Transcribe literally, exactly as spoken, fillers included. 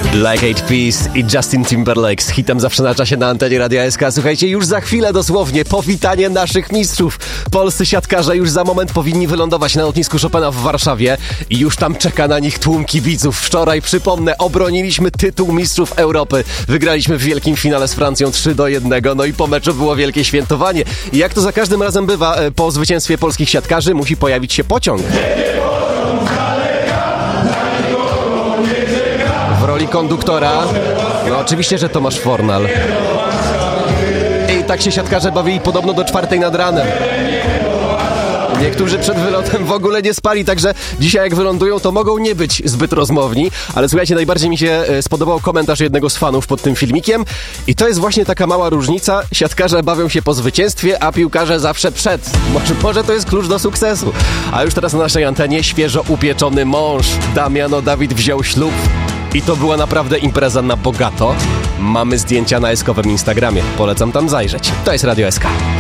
Like Eyed Peas i Justin Timberlake z hitem zawsze na czasie na antenie Radia S K. Słuchajcie, już za chwilę dosłownie powitanie naszych mistrzów. Polscy siatkarze już za moment powinni wylądować na lotnisku Chopina w Warszawie i już tam czeka na nich tłum kibiców. Wczoraj, przypomnę, obroniliśmy tytuł mistrzów Europy. Wygraliśmy w wielkim finale z Francją trzy do jednego, no i po meczu było wielkie świętowanie. I jak to za każdym razem bywa, po zwycięstwie polskich siatkarzy musi pojawić się pociąg. W roli konduktora, no oczywiście, że Tomasz Fornal. I tak się siatkarze bawili podobno do czwartej nad ranem. Niektórzy przed wylotem w ogóle nie spali, także dzisiaj jak wylądują, to mogą nie być zbyt rozmowni. Ale słuchajcie, najbardziej mi się spodobał komentarz jednego z fanów pod tym filmikiem. I to jest właśnie taka mała różnica. Siatkarze bawią się po zwycięstwie, a piłkarze zawsze przed. Może, może to jest klucz do sukcesu. A już teraz na naszej antenie świeżo upieczony mąż. Damiano Dawid wziął ślub. I to była naprawdę impreza na bogato. Mamy zdjęcia na eskowym Instagramie. Polecam tam zajrzeć. To jest Radio S K.